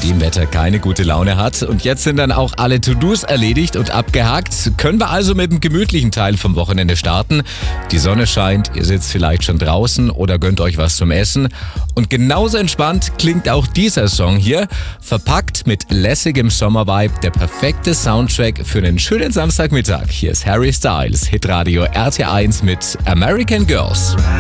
dem Wetter keine gute Laune hat. Und jetzt sind dann auch alle To-Dos erledigt und abgehakt. Können wir also mit dem gemütlichen Teil vom Wochenende starten. Die Sonne scheint, ihr sitzt vielleicht schon draußen oder gönnt euch was zum Essen. Und genauso entspannt klingt auch dieser Song hier. Verpackt mit lässigem Sommervibe, der perfekte Soundtrack für einen schönen Samstagmittag. Hier ist Harry Styles, Hitradio RT1 mit American Girls.